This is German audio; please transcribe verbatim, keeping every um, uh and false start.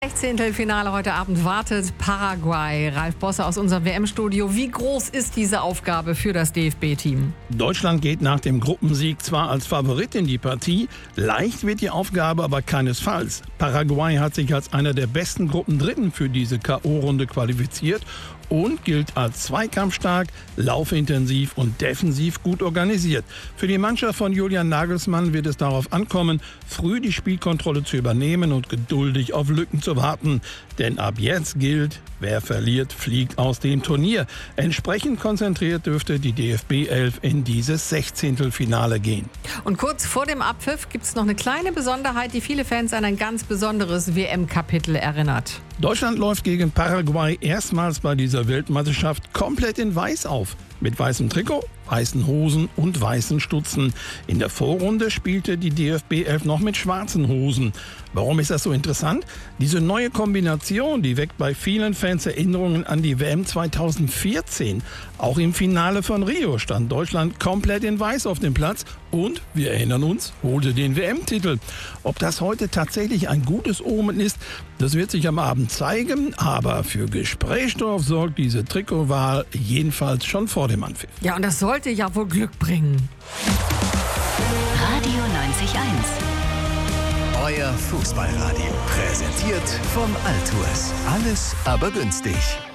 Sechzehntelfinale heute Abend wartet Paraguay. Ralf Bosse aus unserem W M-Studio. Wie groß ist diese Aufgabe für das D F B-Team? Deutschland geht nach dem Gruppensieg zwar als Favorit in die Partie, leicht wird die Aufgabe aber keinesfalls. Paraguay hat sich als einer der besten Gruppendritten für diese K O-Runde qualifiziert und gilt als zweikampfstark, laufintensiv und defensiv gut organisiert. Für die Mannschaft von Julian Nagelsmann wird es darauf ankommen, früh die Spielkontrolle zu übernehmen und geduldig auf Lücken zu warten. Denn ab jetzt gilt, wer verliert, fliegt aus dem Turnier. Entsprechend konzentriert dürfte die D F B-Elf in dieses Sechzehntelfinale gehen. Und kurz vor dem Abpfiff gibt es noch eine kleine Besonderheit, die viele Fans an ein ganz besonderes W M-Kapitel erinnert. Deutschland läuft gegen Paraguay erstmals bei dieser Weltmeisterschaft komplett in Weiß auf. Mit weißem Trikot, weißen Hosen und weißen Stutzen. In der Vorrunde spielte die D F B-Elf noch mit schwarzen Hosen. Warum ist das so interessant? Diese neue Kombination, die weckt bei vielen Fans Erinnerungen an die W M zweitausendvierzehn. Auch im Finale von Rio stand Deutschland komplett in Weiß auf dem Platz und, wir erinnern uns, holte den W M-Titel. Ob das heute tatsächlich ein gutes Omen ist, das wird sich am Abend zeigen. Aber für Gesprächsstoff sorgt diese Trikotwahl jedenfalls schon vor dem Anpfiff. Ja, und das sollte ja wohl Glück bringen. Radio neunzig Komma eins. Euer Fußballradio. Präsentiert vom Altours. Alles aber günstig.